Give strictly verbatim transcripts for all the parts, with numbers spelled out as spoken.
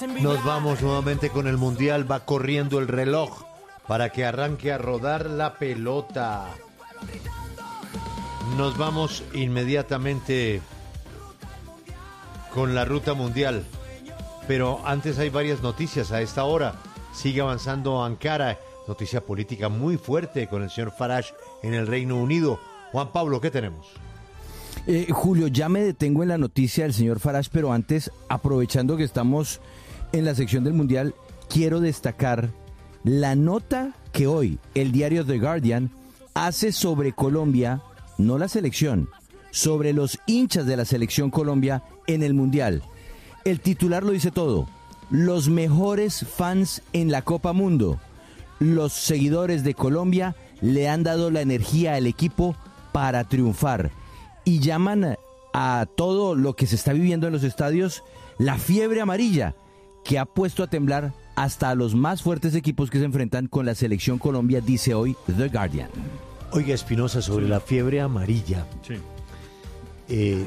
Nos vamos nuevamente con el Mundial, va corriendo el reloj para que arranque a rodar la pelota. Nos vamos inmediatamente con la ruta mundial, pero antes hay varias noticias a esta hora. Sigue avanzando Ankara, noticia política muy fuerte con el señor Farage en el Reino Unido. Juan Pablo, ¿qué tenemos? Eh, Julio, ya me detengo en la noticia del señor Farage, pero antes, aprovechando que estamos en la sección del Mundial, quiero destacar la nota que hoy el diario The Guardian hace sobre Colombia, no la selección, sobre los hinchas de la selección Colombia en el Mundial. El titular lo dice todo: los mejores fans en la Copa Mundo. Los seguidores de Colombia le han dado la energía al equipo para triunfar y llaman a todo lo que se está viviendo en los estadios la fiebre amarilla, que ha puesto a temblar hasta a los más fuertes equipos que se enfrentan con la selección Colombia, dice hoy The Guardian. Oiga, Espinosa, sobre la fiebre amarilla. Sí. Eh,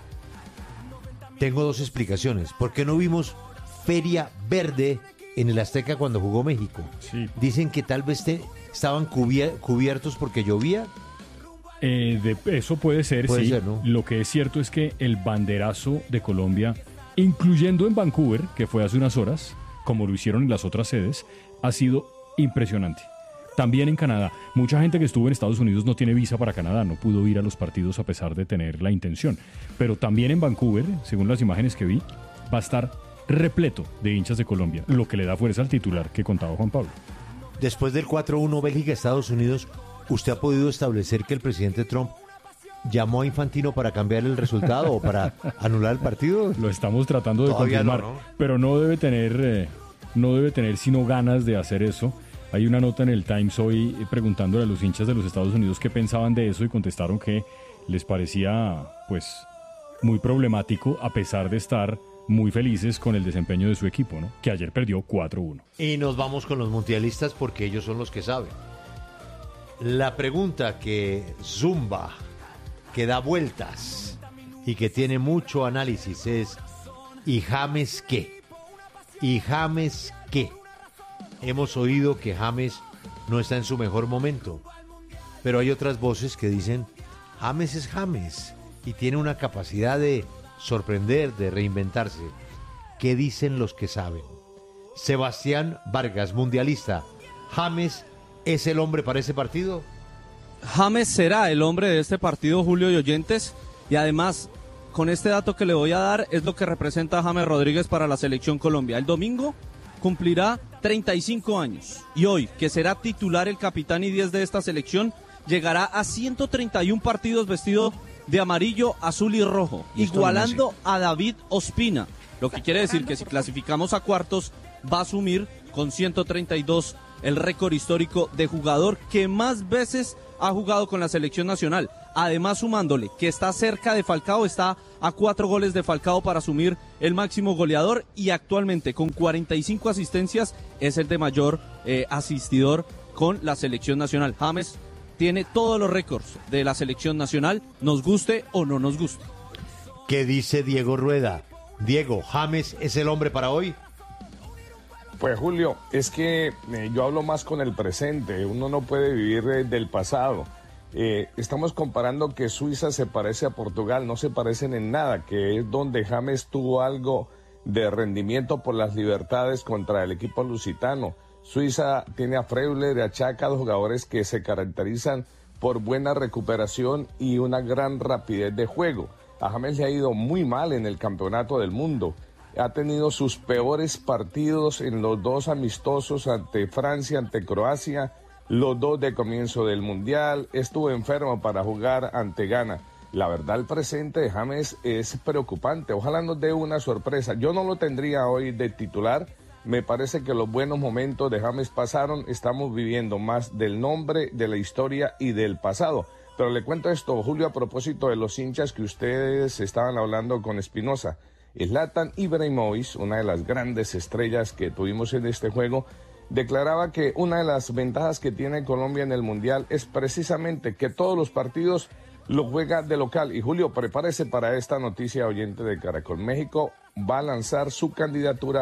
tengo dos explicaciones. ¿Por qué no vimos feria verde en el Azteca cuando jugó México? Sí. Dicen que tal vez te, estaban cubier, cubiertos porque llovía. Eh, de, eso puede ser, puede sí. Ser, ¿no? Lo que es cierto es que el banderazo de Colombia, incluyendo en Vancouver, que fue hace unas horas, como lo hicieron en las otras sedes, ha sido impresionante. También en Canadá. Mucha gente que estuvo en Estados Unidos no tiene visa para Canadá, no pudo ir a los partidos a pesar de tener la intención. Pero también en Vancouver, según las imágenes que vi, va a estar repleto de hinchas de Colombia, lo que le da fuerza al titular que contaba Juan Pablo. Después del cuatro uno Bélgica-Estados Unidos, ¿usted ha podido establecer que el presidente Trump llamó a Infantino para cambiar el resultado o para anular el partido? Lo estamos tratando de Todavía confirmar, no, ¿no? pero no debe tener, eh, no debe tener sino ganas de hacer eso. Hay una nota en el Times hoy eh, preguntándole a los hinchas de los Estados Unidos qué pensaban de eso y contestaron que les parecía, pues, muy problemático a pesar de estar muy felices con el desempeño de su equipo, ¿no? Que ayer perdió cuatro uno. Y nos vamos con los mundialistas porque ellos son los que saben. La pregunta que zumba, que da vueltas y que tiene mucho análisis es: ¿y James qué? ¿Y James qué? Hemos oído que James no está en su mejor momento, pero hay otras voces que dicen: James es James y tiene una capacidad de sorprender, de reinventarse. ¿Qué dicen los que saben? Sebastián Vargas, mundialista, ¿James es el hombre para ese partido? James será el hombre de este partido, Julio y oyentes, y además, con este dato que le voy a dar, es lo que representa a James Rodríguez para la selección Colombia. El domingo cumplirá treinta y cinco años, y hoy, que será titular el capitán y diez de esta selección, llegará a ciento treinta y uno partidos vestido de amarillo, azul y rojo, igualando a David Ospina, lo que quiere decir que si clasificamos a cuartos, va a asumir con ciento treinta y dos el récord histórico de jugador que más veces ha jugado con la selección nacional. Además, sumándole que está cerca de Falcao, está a cuatro goles de Falcao para asumir el máximo goleador, y actualmente con cuarenta y cinco asistencias es el de mayor eh, asistidor con la selección nacional. James tiene todos los récords de la selección nacional, nos guste o no nos guste. ¿Qué dice Diego Rueda? Diego, ¿James es el hombre para hoy? Pues Julio, es que eh, yo hablo más con el presente, uno no puede vivir eh, del pasado. Eh, estamos comparando que Suiza se parece a Portugal, no se parecen en nada, que es donde James tuvo algo de rendimiento por las libertades contra el equipo lusitano. Suiza tiene a Freuler y a Chaka, dos jugadores que se caracterizan por buena recuperación y una gran rapidez de juego. A James le ha ido muy mal en el campeonato del mundo. Ha tenido sus peores partidos en los dos amistosos ante Francia, ante Croacia, los dos de comienzo del Mundial. Estuvo enfermo para jugar ante Ghana. La verdad, el presente de James es preocupante. Ojalá nos dé una sorpresa. Yo no lo tendría hoy de titular. Me parece que los buenos momentos de James pasaron. Estamos viviendo más del nombre, de la historia y del pasado. Pero le cuento esto, Julio, a propósito de los hinchas que ustedes estaban hablando con Espinosa. Zlatan Ibrahimovic, una de las grandes estrellas que tuvimos en este juego, declaraba que una de las ventajas que tiene Colombia en el Mundial es precisamente que todos los partidos lo juega de local. Y Julio, prepárese para esta noticia, oyente de Caracol. México va a lanzar su candidatura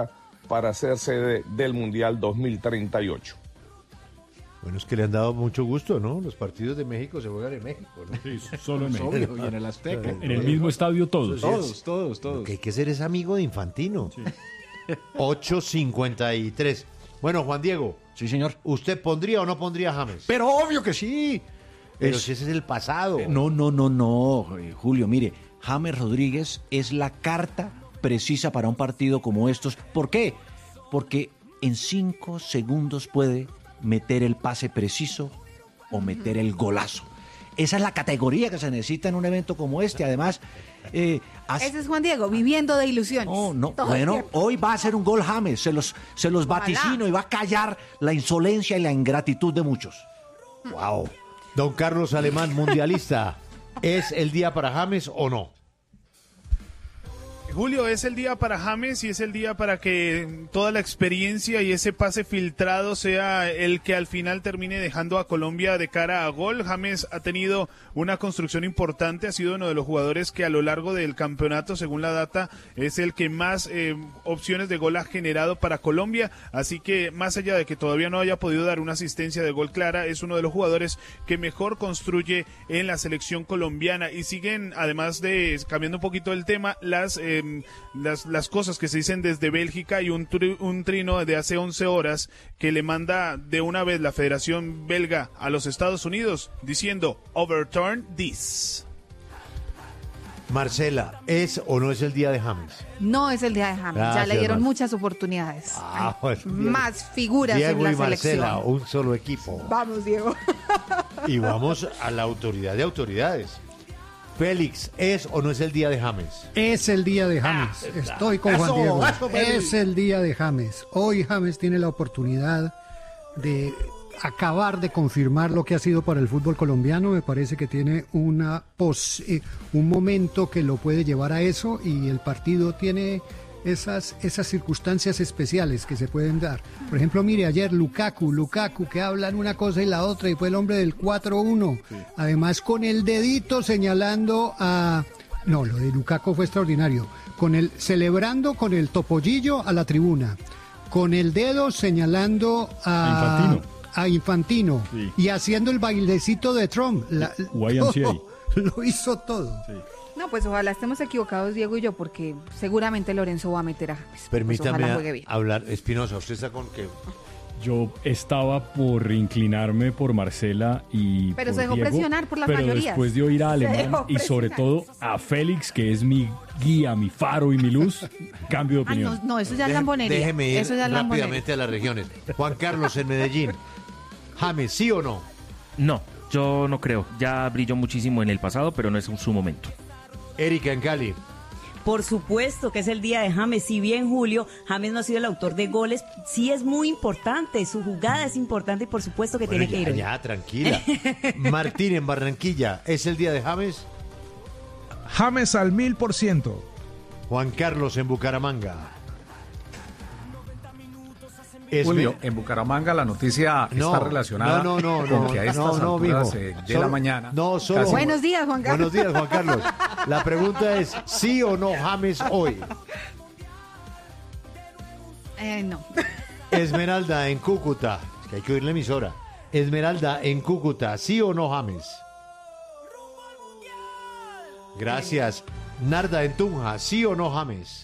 para ser sede del Mundial dos mil treinta y ocho. Bueno, es que le han dado mucho gusto, ¿no? Los partidos de México se juegan en México, ¿no? Sí, solo en México. Obvio, y en el Azteca. En el mismo estadio todos. Todos, todos, todos. Lo que hay que ser es amigo de Infantino. Sí. ocho cincuenta y tres. Bueno, Juan Diego, Sí, señor. ¿usted pondría o no pondría a James? Pero obvio que sí. Pero Es- si ese es el pasado. No, no, no, no, eh, Julio, mire, James Rodríguez es la carta precisa para un partido como estos. ¿Por qué? Porque en cinco segundos puede meter el pase preciso o meter el golazo. Esa es la categoría que se necesita en un evento como este. Además, eh, hace- Ese es Juan Diego, viviendo de ilusiones. no, no, Todo el bueno, tiempo. hoy va a ser un gol James, se los, se los Ojalá. vaticino y va a callar la insolencia y la ingratitud de muchos. Wow. Don Carlos Alemán, mundialista, ¿es el día para James o no? Julio, es el día para James y es el día para que toda la experiencia y ese pase filtrado sea el que al final termine dejando a Colombia de cara a gol. James ha tenido una construcción importante, ha sido uno de los jugadores que a lo largo del campeonato, según la data, es el que más eh, opciones de gol ha generado para Colombia, así que más allá de que todavía no haya podido dar una asistencia de gol clara, es uno de los jugadores que mejor construye en la selección colombiana. Y siguen, además de, cambiando un poquito el tema, las... Eh, Las, las cosas que se dicen desde Bélgica y un, tri, un trino de hace once horas que le manda de una vez la Federación Belga a los Estados Unidos diciendo overturn this. Marcela, ¿es o no es el día de James? No es el día de James, ya Gracias, le dieron Mar- muchas oportunidades. Ah, Hay bueno, Diego. más figuras Diego en la y Marcela, selección. un solo equipo. Vamos, Diego. Y vamos a la autoridad de autoridades. Félix, ¿es o no es el día de James? Es el día de James. Estoy con Juan Eso, Diego. eso, Félix. Es el día de James. Hoy James tiene la oportunidad de acabar de confirmar lo que ha sido para el fútbol colombiano. Me parece que tiene una pos- eh, un momento que lo puede llevar a eso y el partido tiene esas, esas circunstancias especiales que se pueden dar. Por ejemplo, mire, ayer Lukaku, Lukaku, que hablan una cosa y la otra, y fue el hombre del cuatro uno. Además, con el dedito señalando a... No, lo de Lukaku fue extraordinario. Con el, celebrando con el topollillo a la tribuna. Con el dedo señalando a... A Infantino. a Infantino. Sí. Y haciendo el bailecito de Trump. La- Y M C A. todo, lo hizo todo. No, pues ojalá estemos equivocados, Diego y yo, porque seguramente Lorenzo va a meter a James. Pues Permítame ojalá a- juegue bien. hablar. Espinosa, ¿usted está con qué? Yo estaba por inclinarme por Marcela y Pero por se dejó Diego, presionar por las pero mayorías. después de oír a Se Alemán dejó y sobre presionar. todo a Félix, que es mi guía, mi faro y mi luz, cambio de Ah, opinión. no, no, eso ya es Deje- lambonería. Déjeme ir Eso ya es lambonería. rápidamente a las regiones. Juan Carlos en Medellín. James, ¿sí o no? No, yo no creo. Ya brilló muchísimo en el pasado, pero no es su momento. Erika en Cali. Por supuesto que es el día de James. Si bien Julio, James no ha sido el autor de goles, sí es muy importante. Su jugada es importante y por supuesto que Bueno, tiene que ya, ir hoy. ya, tranquila. Martín en Barranquilla. ¿Es el día de James? James al mil por ciento. Juan Carlos en Bucaramanga. Julio, en Bucaramanga la noticia No, está relacionada no, no, no, con no, que a estas no, no, alturas mijo. eh, de Solo- la mañana... no, solo- casi- Buenos días, Juan Carlos. Buenos días, Juan Carlos. La pregunta es, ¿sí o no James hoy? Eh, no. Esmeralda en Cúcuta. Es que hay que oír la emisora. Esmeralda en Cúcuta, ¿sí o no James? Gracias. Narda en Tunja, ¿sí o no James?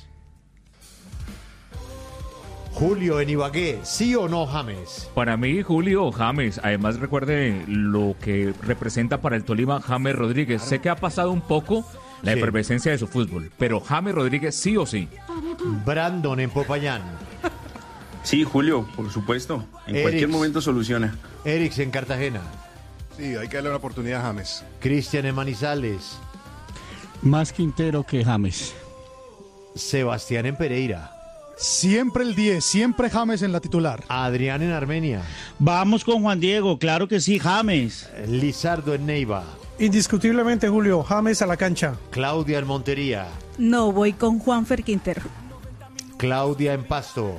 Julio en Ibagué, ¿sí o no James? Para mí, Julio James, además recuerde lo que representa para el Tolima James Rodríguez. Sé que ha pasado un poco la Sí. efervescencia de su fútbol, pero James Rodríguez sí o sí. Brandon en Popayán. Sí, Julio, por supuesto. En Eric. cualquier momento soluciona. Erix en Cartagena. Sí, hay que darle una oportunidad a James. Cristian en Manizales. Más Quintero que James. Sebastián en Pereira. Siempre el diez, siempre James en la titular. Adrián en Armenia. Vamos con Juan Diego, claro que sí, James. Lizardo en Neiva. Indiscutiblemente, Julio, James a la cancha. Claudia en Montería. No, voy con Juanfer Quintero. Claudia en Pasto.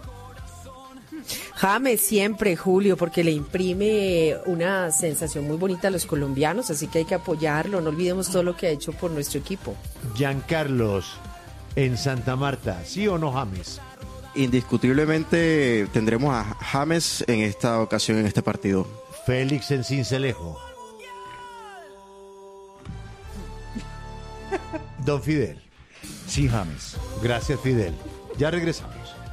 James siempre, Julio, porque le imprime una sensación muy bonita a los colombianos, así que hay que apoyarlo. No olvidemos todo lo que ha hecho por nuestro equipo. Giancarlos en Santa Marta, ¿sí o no James? indiscutiblemente tendremos a James en esta ocasión, en este partido. Félix en Cincelejo. Don Fidel. Sí, James. Gracias, Fidel. Ya regresamos.